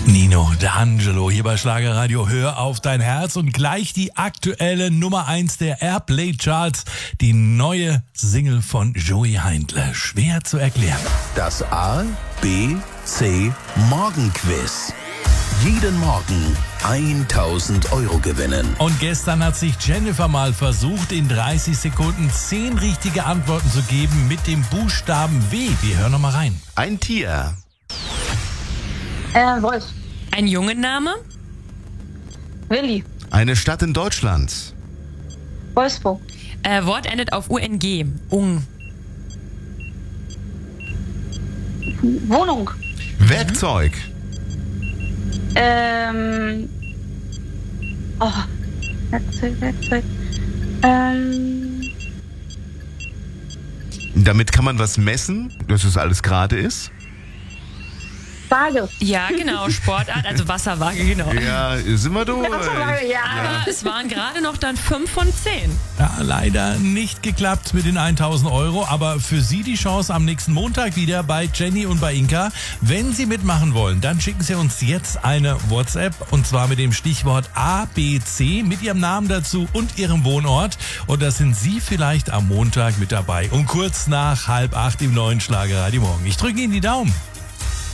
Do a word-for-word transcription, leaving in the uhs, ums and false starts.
Nino D'Angelo hier bei Schlagerradio. Hör auf dein Herz und gleich die aktuelle Nummer eins der Airplay-Charts, die neue Single von Joey Heindle. Schwer zu erklären. Das A, B, C Morgenquiz. Jeden Morgen tausend Euro gewinnen. Und gestern hat sich Jennifer mal versucht, in dreißig Sekunden zehn richtige Antworten zu geben mit dem Buchstaben W. Wir hören noch mal rein. Ein Tier. Äh, Wolf. Ein Jungenname? Willi. Eine Stadt in Deutschland. Wolfsburg. Äh, Wort endet auf U N G. Ung. Wohnung. Werkzeug. Ähm. Oh. Werkzeug, Werkzeug. Ähm. Damit kann man was messen, dass es alles gerade ist. Waage. Ja, genau. Sportart, also Wasserwaage, genau. Ja, sind wir durch. Wasserwaage, ja. Aber es waren gerade noch dann fünf von zehn. Ja, leider nicht geklappt mit den tausend Euro, aber für Sie die Chance am nächsten Montag wieder bei Jenny und bei Inka. Wenn Sie mitmachen wollen, dann schicken Sie uns jetzt eine WhatsApp und zwar mit dem Stichwort A B C mit Ihrem Namen dazu und Ihrem Wohnort. Und da sind Sie vielleicht am Montag mit dabei um kurz nach halb acht im neuen Schlagerradio Morgen. Ich drücke Ihnen die Daumen.